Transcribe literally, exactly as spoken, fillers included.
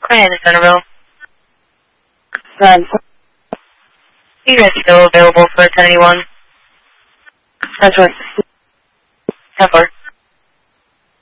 Ryan in Centerville. Ryan. You guys still available for ten eighty-one? That's right. ten four.